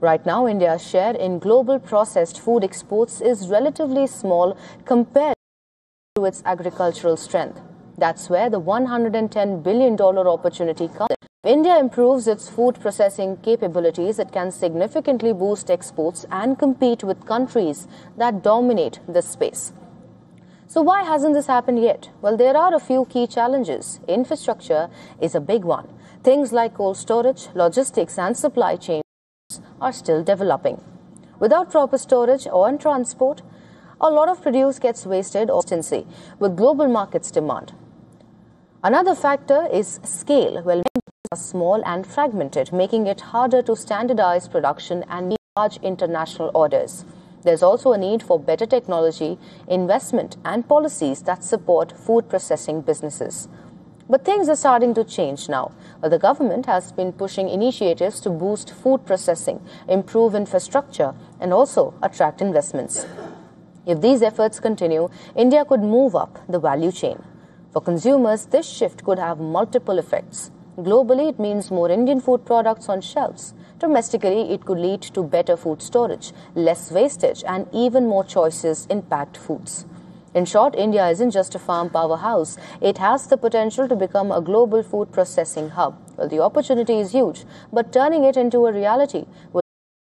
Right now, India's share in global processed food exports is relatively small compared to its agricultural strength. That's where the $110 billion opportunity comes in. If India improves its food processing capabilities, it can significantly boost exports and compete with countries that dominate this space. So why hasn't this happened yet? Well, there are a few key challenges. Infrastructure is a big one. Things like cold storage, logistics and supply chains are still developing. Without proper storage or transport, a lot of produce gets wasted or consistency with global markets demand. Another factor is scale. Well, are small and fragmented, making it harder to standardize production and meet large international orders. There's also a need for better technology, investment and policies that support food processing businesses. But things are starting to change now. The government has been pushing initiatives to boost food processing, improve infrastructure and also attract investments. If these efforts continue, India could move up the value chain. For consumers, this shift could have multiple effects. Globally, it means more Indian food products on shelves. Domestically, it could lead to better food storage, less wastage, and even more choices in packed foods. In short, India isn't just a farm powerhouse. It has the potential to become a global food processing hub. Well, the opportunity is huge, but turning it into a reality will